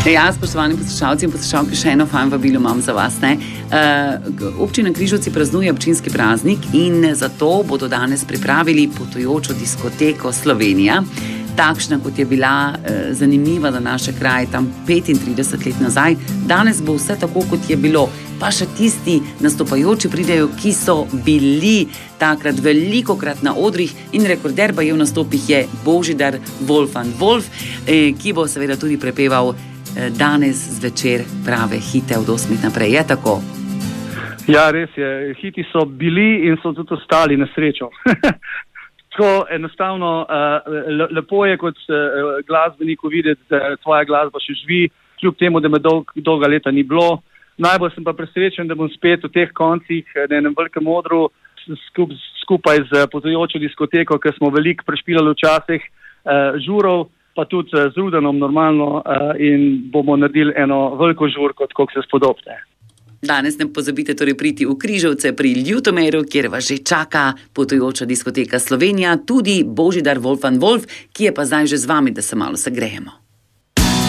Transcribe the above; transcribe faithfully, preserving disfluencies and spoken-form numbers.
Ja, spoštovani poslušalci in poslušalke, še eno fajn vabilo imam za vas. Ne? Uh, občina Križevci praznuje občinski praznik in zato bodo danes pripravili potujočo diskoteko Slovenija. Takšna, kot je bila uh, zanimiva za naše kraje tam petintrideset let nazaj. Danes bo vse tako, kot je bilo. Pa še tisti nastopajoči pridejo, ki so bili takrat velikokrat na odrih in rekorder baje v nastopih je Božidar Wolfan Wolf, eh, ki bo seveda tudi prepeval eh, danes zvečer prave hite od osmih naprej. Je tako? Ja, res je. Hiti so bili in so tudi ostali na srečo. Tako enostavno uh, lepo je kot uh, glasbeniku videti, da tvoja glasba še živi, kljub temu, da me dolg, dolga leta ni bilo. Najbolj sem pa presrečen, da bom spet v teh koncih na enem velikem odru skup, skupaj z potujočo diskoteko, ker smo veliko prešpilali včasih uh, žurov, pa tudi uh, z Rudanom normalno uh, in bomo naredili eno veliko žurko, tako se spodobne. Danes ne pozabite torej priti v Križevce pri Ljutomeru, kjer vas že čaka potujoča diskoteka Slovenija, tudi Božidar Wolfan Wolf, ki je pa zdaj že z vami, da se malo segrejemo.